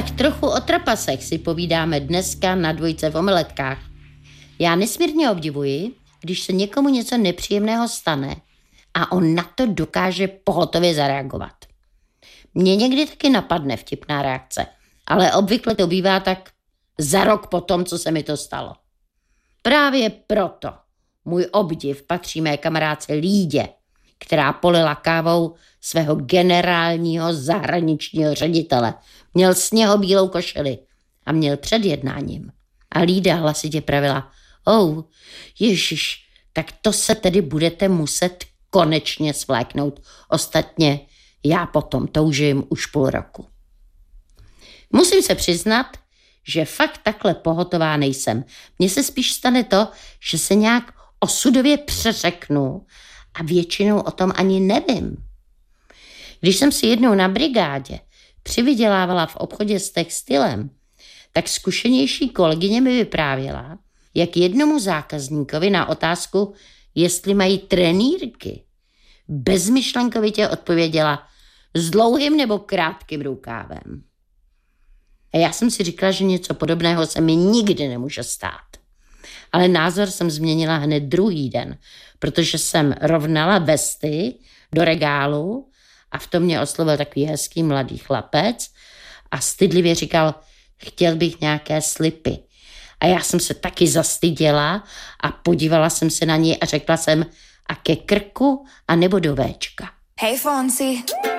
Tak trochu o trapasech si povídáme dneska na Dvojce v omeletkách. Já nesmírně obdivuji, když se někomu něco nepříjemného stane a on na to dokáže pohotově zareagovat. Mně někdy taky napadne vtipná reakce, ale obvykle to bývá tak za rok po tom, co se mi to stalo. Právě proto můj obdiv patří mé kamarádce Lídě, která polila kávou svého generálního zahraničního ředitele. Měl sněhobílou košili a měl před jednáním. A Lída hlasitě pravila: ježiš, tak to se tedy budete muset konečně svléknout. Ostatně já potom toužím už půl roku. Musím se přiznat, že fakt takhle pohotová nejsem. Mně se spíš stane to, že se nějak osudově přeřeknu a většinou o tom ani nevím. Když jsem si jednou na brigádě přivydělávala v obchodě s textilem, tak zkušenější kolegyně mi vyprávěla, jak jednomu zákazníkovi na otázku, jestli mají trenýrky, bezmyšlenkovitě odpověděla: s dlouhým nebo krátkým rukávem. A já jsem si říkala, že něco podobného se mi nikdy nemůže stát. Ale názor jsem změnila hned druhý den, protože jsem rovnala vesty do regálu a v tom mě oslovil takový hezký mladý chlapec a stydlivě říkal: chtěl bych nějaké slipy. A já jsem se taky zastyděla a podívala jsem se na něj a řekla jsem: a ke krku, a nebo do véčka. Hey Fonsi.